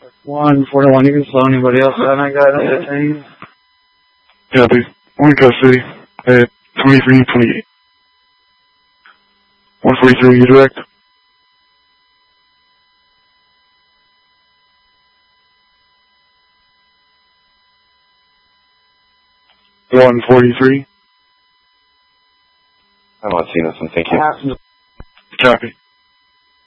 141, you can slow anybody else down. I got anything. Yeah, please. One custody at 2328. 143, you direct? $143. I'm not seeing this one, thank you. Copy.